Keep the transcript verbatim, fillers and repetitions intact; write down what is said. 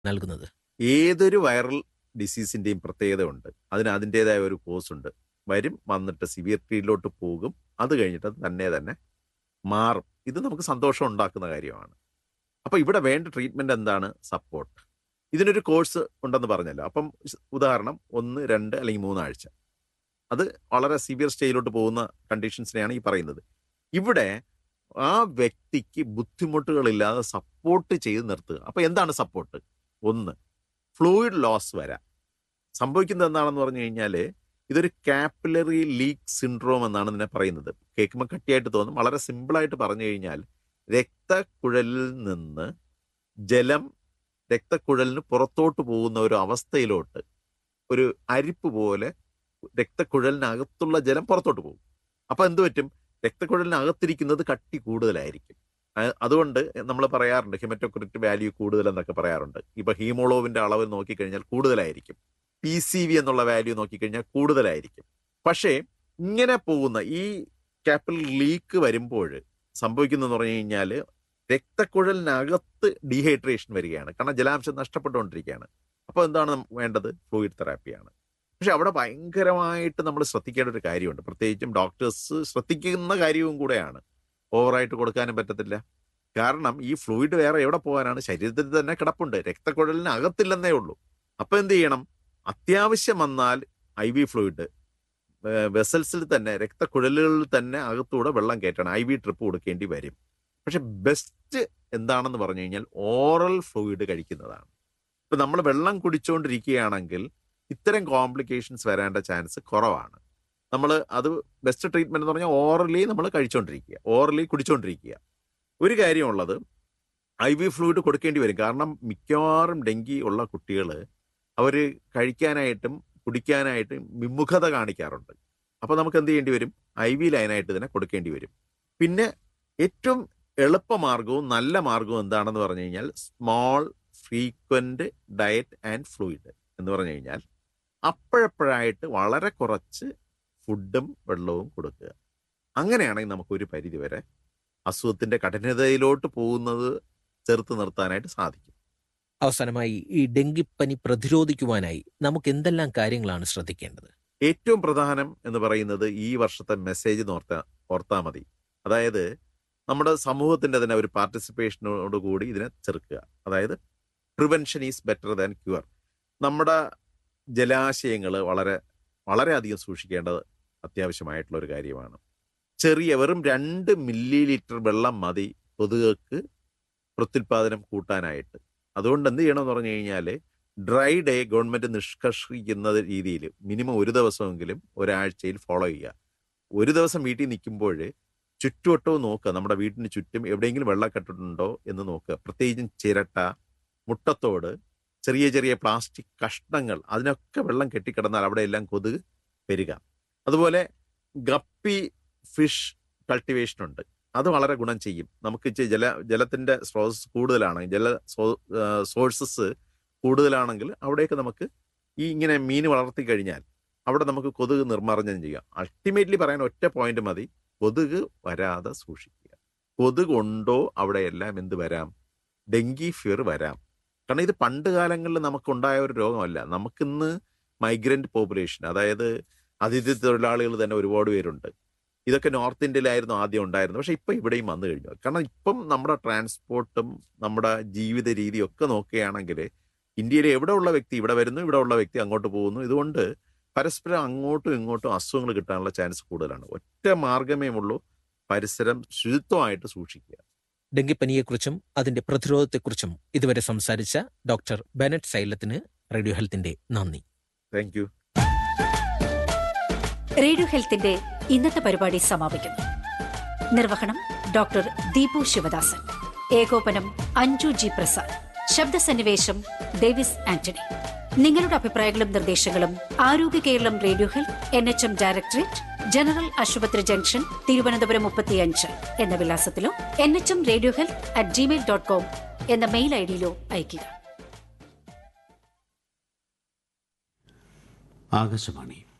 നൽകുന്നത്? ഏതൊരു വൈറൽ ഡിസീസിന്റെയും പ്രത്യേകത ഉണ്ട്. അതിന് അതിൻ്റെതായ ഒരു കോഴ്സ് ഉണ്ട്. വരും, വന്നിട്ട് സിവിയറിറ്റിയിലോട്ട് പോകും. അത് കഴിഞ്ഞിട്ട് അത് തന്നെ തന്നെ മാറും. ഇത് നമുക്ക് സന്തോഷം ഉണ്ടാക്കുന്ന കാര്യമാണ്. അപ്പൊ ഇവിടെ വേണ്ട ട്രീറ്റ്മെന്റ് എന്താണ്? സപ്പോർട്ട്. ഇതിനൊരു കോഴ്സ് ഉണ്ടെന്ന് പറഞ്ഞല്ലോ. അപ്പം ഉദാഹരണം ഒന്ന് രണ്ട് അല്ലെങ്കിൽ മൂന്നാഴ്ച, അത് വളരെ സിവിയർ സ്റ്റേജിലോട്ട് പോകുന്ന കണ്ടീഷൻസിനെയാണ് ഈ പറയുന്നത്. ഇവിടെ ആ വ്യക്തിക്ക് ബുദ്ധിമുട്ടുകളില്ലാതെ സപ്പോർട്ട് ചെയ്ത് നിർത്തുക. അപ്പൊ എന്താണ് സപ്പോർട്ട്? ഒന്ന്, ഫ്ലൂയിഡ് ലോസ് വരാം. സംഭവിക്കുന്നത് എന്താണെന്ന് പറഞ്ഞു കഴിഞ്ഞാൽ ഇതൊരു കാപ്പിലറി ലീക്ക് സിൻഡ്രോം എന്നാണ് ഇതിനെ പറയുന്നത്. കേൾക്കുമ്പോൾ കട്ടിയായിട്ട് തോന്നും. വളരെ സിമ്പിളായിട്ട് പറഞ്ഞു കഴിഞ്ഞാൽ രക്തക്കുഴലിൽ നിന്ന് ജലം രക്തക്കുഴലിന് പുറത്തോട്ട് പോകുന്ന ഒരു അവസ്ഥയിലോട്ട്, ഒരു അരിപ്പ് പോലെ രക്തക്കുഴലിനകത്തുള്ള ജലം പുറത്തോട്ട് പോകും. അപ്പൊ എന്ത് പറ്റും? രക്തക്കുഴലിനകത്തിരിക്കുന്നത് കട്ടി കൂടുതലായിരിക്കും. അതുകൊണ്ട് നമ്മൾ പറയാറുണ്ട് ഹെമറ്റോക്രിറ്റ് വാല്യൂ കൂടുതൽ എന്നൊക്കെ പറയാറുണ്ട്. ഇപ്പൊ ഹീമോളോവിന്റെ അളവ് നോക്കിക്കഴിഞ്ഞാൽ കൂടുതലായിരിക്കും. പി സി വി എന്നുള്ള വാല്യൂ നോക്കിക്കഴിഞ്ഞാൽ കൂടുതലായിരിക്കും. പക്ഷേ ഇങ്ങനെ പോകുന്ന ഈ കാപ്പിലറി ലീക്ക് വരുമ്പോൾ സംഭവിക്കുന്നതെന്ന് പറഞ്ഞു കഴിഞ്ഞാൽ രക്തക്കുഴലിനകത്ത് ഡീഹൈഡ്രേഷൻ വരികയാണ്. കാരണം ജലാംശം നഷ്ടപ്പെട്ടുകൊണ്ടിരിക്കുകയാണ്. അപ്പോൾ എന്താണ് വേണ്ടത്? ഫ്ലൂയിഡ് തെറാപ്പിയാണ്. പക്ഷെ അവിടെ ഭയങ്കരമായിട്ട് നമ്മൾ ശ്രദ്ധിക്കേണ്ട ഒരു കാര്യമുണ്ട്. പ്രത്യേകിച്ചും ഡോക്ടേഴ്സ് ശ്രദ്ധിക്കുന്ന കാര്യവും കൂടെയാണ്. ഓവറായിട്ട് കൊടുക്കാനും പറ്റത്തില്ല. കാരണം ഈ ഫ്ലൂയിഡ് വേറെ എവിടെ പോകാനാണ്? ശരീരത്തിൽ തന്നെ കിടപ്പുണ്ട്, രക്തക്കുഴലിന് അകത്തില്ലെന്നേ ഉള്ളൂ. അപ്പൊ എന്ത് ചെയ്യണം? അത്യാവശ്യം വന്നാൽ ഐ വി ഫ്ലൂയിഡ് വെസൽസിൽ തന്നെ, രക്തക്കുഴലുകളിൽ തന്നെ അകത്തൂടെ വെള്ളം കയറ്റണം. ഐ വി ട്രിപ്പ് കൊടുക്കേണ്ടി വരും. പക്ഷെ ബെസ്റ്റ് എന്താണെന്ന് പറഞ്ഞു കഴിഞ്ഞാൽ ഓറൽ ഫ്ലൂയിഡ് കഴിക്കുന്നതാണ്. ഇപ്പൊ നമ്മൾ വെള്ളം കുടിച്ചുകൊണ്ടിരിക്കുകയാണെങ്കിൽ ഇത്തരം കോംപ്ലിക്കേഷൻസ് വരേണ്ട ചാൻസ് കുറവാണ്. നമ്മൾ അത് ബെസ്റ്റ് ട്രീറ്റ്മെന്റ് എന്ന് പറഞ്ഞാൽ ഓറലി നമ്മൾ കഴിച്ചുകൊണ്ടിരിക്കുക, ഓറലി കുടിച്ചുകൊണ്ടിരിക്കുക. ഒരു കാര്യമുള്ളത്, ഐ വി ഫ്ലൂയിഡ് കൊടുക്കേണ്ടി വരും. കാരണം മിക്കവാറും ഡെങ്കി ഉള്ള കുട്ടികൾ അവർ കഴിക്കാനായിട്ടും കുടിക്കാനായിട്ടും വിമുഖത കാണിക്കാറുണ്ട്. അപ്പോൾ നമുക്ക് എന്ത് ചെയ്യേണ്ടി വരും? ഐ വി ലൈനായിട്ട് തന്നെ കൊടുക്കേണ്ടി വരും. പിന്നെ ഏറ്റവും എളുപ്പമാർഗവും നല്ല മാർഗവും എന്താണെന്ന് പറഞ്ഞു കഴിഞ്ഞാൽ small frequent diet and fluid എന്ന് പറഞ്ഞു കഴിഞ്ഞാൽ അപ്പോഴപ്പോഴായിട്ട് വളരെ കുറച്ച് ഫുഡും വെള്ളവും കൊടുക്കുക. അങ്ങനെയാണെങ്കിൽ നമുക്കൊരു പരിധിവരെ അസുഖത്തിന്റെ കഠിനതയിലോട്ട് പോകുന്നത് ചെറുത്ത് നിർത്താനായിട്ട് സാധിക്കും. അവസാനമായി, ഈ ഡെങ്കിപ്പനി പ്രതിരോധിക്കുവാനായി നമുക്ക് എന്തെല്ലാം കാര്യങ്ങളാണ് ശ്രദ്ധിക്കേണ്ടത്? ഏറ്റവും പ്രധാനം എന്ന് പറയുന്നത് ഈ വർഷത്തെ മെസ്സേജ് ഓർത്താ ഓർത്താൽ മതി. അതായത് നമ്മുടെ സമൂഹത്തിന്റെ തന്നെ ഒരു പാർട്ടിസിപ്പേഷനോട് കൂടി ഇതിനെ ചെറുക്കുക. അതായത് prevention is better than cure. നമ്മുടെ ജലാശയങ്ങൾ വളരെ വളരെയധികം സൂക്ഷിക്കേണ്ടത് അത്യാവശ്യമായിട്ടുള്ള ഒരു കാര്യമാണ്. ചെറിയ വെറും രണ്ട് മില്ലി ലിറ്റർ വെള്ളം മതി കൊതുകൾക്ക് പ്രത്യുൽപാദനം കൂട്ടാനായിട്ട്. അതുകൊണ്ട് എന്ത് ചെയ്യണമെന്ന് പറഞ്ഞു കഴിഞ്ഞാൽ ഡ്രൈ ഡേ ഗവൺമെന്റ് നിഷ്കർഷിക്കുന്ന രീതിയിൽ മിനിമം ഒരു ദിവസമെങ്കിലും ഒരാഴ്ചയിൽ ഫോളോ ചെയ്യുക. ഒരു ദിവസം വീട്ടിൽ നിൽക്കുമ്പോൾ ചുറ്റുവട്ടവും നോക്കുക. നമ്മുടെ വീടിന് ചുറ്റും എവിടെയെങ്കിലും വെള്ളക്കെട്ടുണ്ടോ എന്ന് നോക്കുക. പ്രത്യേകിച്ചും ചിരട്ട, മുട്ടത്തോട്, ചെറിയ ചെറിയ പ്ലാസ്റ്റിക് കഷ്ണങ്ങൾ, അതിനൊക്കെ വെള്ളം കെട്ടിക്കിടന്നാൽ അവിടെ എല്ലാം കൊതുക് പെരുക. അതുപോലെ ഗപ്പി ഫിഷ് കൾട്ടിവേഷൻ ഉണ്ട്. അത് വളരെ ഗുണം ചെയ്യും. നമുക്ക് ജല ജലത്തിന്റെ സ്രോതസ് കൂടുതലാണ്, ജല സോഴ്സസ് കൂടുതലാണെങ്കിൽ അവിടെയൊക്കെ നമുക്ക് ഈ ഇങ്ങനെ മീൻ വളർത്തി കഴിഞ്ഞാൽ അവിടെ നമുക്ക് കൊതുക് നിർമ്മാർജ്ജനം ചെയ്യാം. അൾട്ടിമേറ്റ്ലി പറയാൻ ഒറ്റ പോയിന്റ് മതി: കൊതുക് വരാതെ സൂക്ഷിക്കുക. കൊതുക് ഉണ്ടോ അവിടെയെല്ലാം എന്ത് വരാം? ഡെങ്കി ഫീവർ വരാം. കാരണം ഇത് പണ്ട് കാലങ്ങളിൽ നമുക്കുണ്ടായ ഒരു രോഗമല്ല. നമുക്കിന്ന് മൈഗ്രന്റ് പോപ്പുലേഷൻ, അതായത് അതിഥി തൊഴിലാളികൾ തന്നെ ഒരുപാട് പേരുണ്ട്. ഇതൊക്കെ നോർത്ത് ഇന്ത്യയിലായിരുന്നു ആദ്യം ഉണ്ടായിരുന്നത്. പക്ഷെ ഇപ്പം ഇവിടെയും വന്നു കഴിഞ്ഞു. കാരണം ഇപ്പം നമ്മുടെ ട്രാൻസ്പോർട്ടും നമ്മുടെ ജീവിത രീതിയും ഒക്കെ നോക്കുകയാണെങ്കിൽ ഇന്ത്യയിലെ എവിടെ ഉള്ള വ്യക്തി ഇവിടെ വരുന്നു, ഇവിടെ ഉള്ള വ്യക്തി അങ്ങോട്ട് പോകുന്നു. ഇതുകൊണ്ട് പരസ്പരം അങ്ങോട്ടും ഇങ്ങോട്ടും അസുഖങ്ങൾ കിട്ടാനുള്ള ചാൻസ് കൂടുതലാണ്. ഒറ്റ മാർഗമേ ഉള്ളൂ: പരിസരം ശുചിത്വമായിട്ട് സൂക്ഷിക്കുക. ഡെങ്കിപ്പനിയെക്കുറിച്ചും അതിന്റെ പ്രതിരോധത്തെക്കുറിച്ചും ഇതുവരെ സംസാരിച്ച ഡോക്ടർ ബെനറ്റ് സൈലത്തിന് റേഡിയോ ഹെൽത്തിന്റെ നന്ദി. Thank you. റേഡിയോ ഹെൽത്തിന്റെ ഇന്നത്തെ പരിപാടി സമാപിക്കുന്നു. നിർവഹണം ഡോക്ടർ ദീപു ശിവദാസൻ. ഏകോപനം അഞ്ജു ജി പ്രസാദ്. ശബ്ദസന്നിവേശം ഡേവിസ് ആന്റണി. നിങ്ങളുടെ അഭിപ്രായങ്ങളും നിർദ്ദേശങ്ങളും ആരോഗ്യ Keralam radio health N H M directorate, general ആശുപത്രി ജംഗ്ഷൻ, തിരുവനന്തപുരം മുപ്പത്തിയഞ്ച് എന്ന വിലാസത്തിലോ N H M radio health at Gmail dot com എന്ന മെയിൽ ഐ ഡിയിലോ അയയ്ക്കുക. ആകാശവാണി